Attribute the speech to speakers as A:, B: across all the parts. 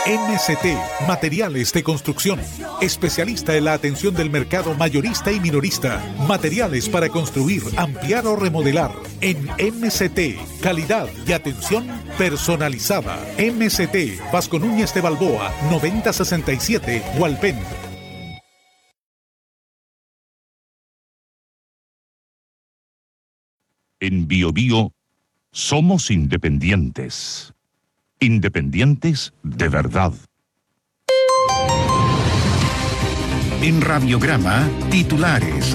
A: MCT Materiales de Construcción, especialista en la atención del mercado mayorista y minorista. Materiales para construir, ampliar o remodelar. En MCT, calidad y atención personalizada. MCT, Vasco Núñez de Balboa, 9067, Hualpén.
B: En BioBio somos independientes. Independientes de verdad.
C: En Radiograma, titulares.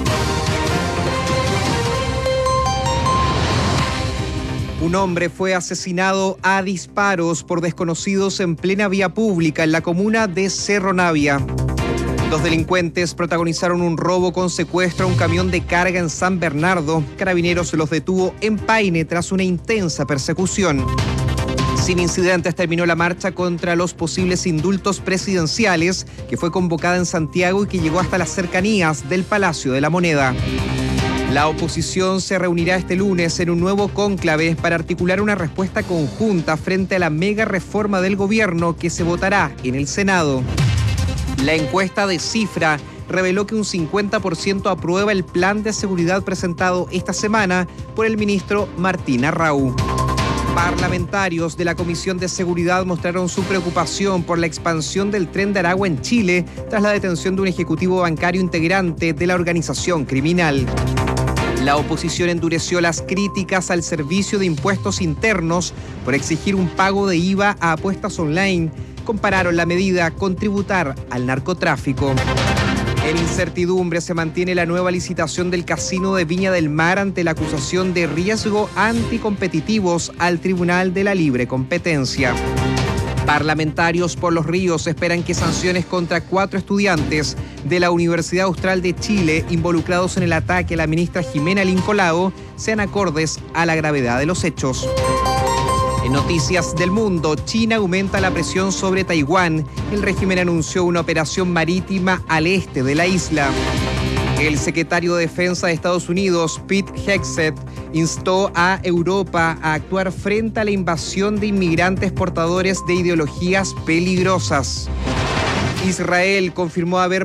D: Un hombre fue asesinado a disparos por desconocidos en plena vía pública en la comuna de Cerro Navia. Dos delincuentes protagonizaron un robo con secuestro a un camión de carga en San Bernardo. Carabineros los detuvo en Paine tras una intensa persecución. Sin incidentes terminó la marcha contra los posibles indultos presidenciales que fue convocada en Santiago y que llegó hasta las cercanías del Palacio de la Moneda. La oposición se reunirá este lunes en un nuevo cónclave para articular una respuesta conjunta frente a la mega reforma del gobierno que se votará en el Senado. La encuesta de Cifra reveló que un 50% aprueba el plan de seguridad presentado esta semana por el ministro Martín Arrau. Parlamentarios de la Comisión de Seguridad mostraron su preocupación por la expansión del Tren de Aragua en Chile tras la detención de un ejecutivo bancario integrante de la organización criminal. La oposición endureció las críticas al Servicio de Impuestos Internos por exigir un pago de IVA a apuestas online. Compararon la medida con tributar al narcotráfico. En incertidumbre se mantiene la nueva licitación del Casino de Viña del Mar ante la acusación de riesgo anticompetitivos al Tribunal de la Libre Competencia. Parlamentarios por los Ríos esperan que sanciones contra 4 estudiantes de la Universidad Austral de Chile involucrados en el ataque a la ministra Jimena Lincolao sean acordes a la gravedad de los hechos. En noticias del mundo, China aumenta la presión sobre Taiwán. El régimen anunció una operación marítima al este de la isla. El secretario de Defensa de Estados Unidos, Pete Hegseth, instó a Europa a actuar frente a la invasión de inmigrantes portadores de ideologías peligrosas. Israel confirmó haber